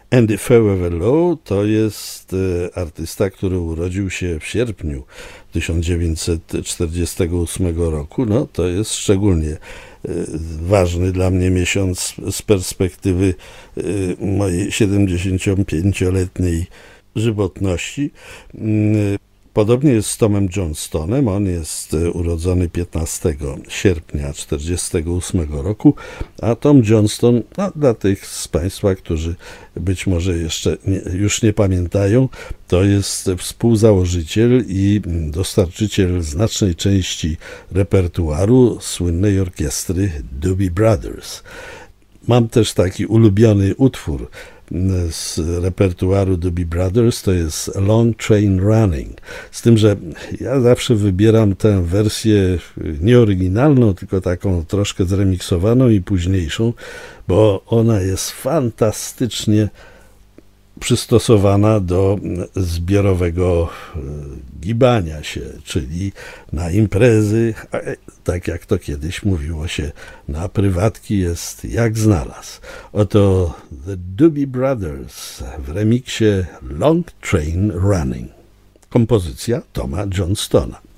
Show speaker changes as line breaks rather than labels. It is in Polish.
Andy Forever Low to jest artysta, który urodził się w sierpniu 1948 roku. No, to jest szczególnie ważny dla mnie miesiąc z perspektywy mojej 75-letniej żywotności. Podobnie jest z Tomem Johnstonem. On jest urodzony 15 sierpnia 1948 roku, a Tom Johnston, no, dla tych z Państwa, którzy być może jeszcze już nie pamiętają, to jest współzałożyciel i dostarczyciel znacznej części repertuaru słynnej orkiestry Doobie Brothers. Mam też taki ulubiony utwór z repertuaru Doobie Brothers, to jest Long Train Running. Z tym, że ja zawsze wybieram tę wersję nie oryginalną, tylko taką troszkę zremiksowaną i późniejszą, bo ona jest fantastycznie przystosowana do zbiorowego gibania się, czyli na imprezy, tak jak to kiedyś mówiło się, na prywatki jest jak znalazł. Oto The Doobie Brothers w remiksie Long Train Running. Kompozycja Toma Johnstona.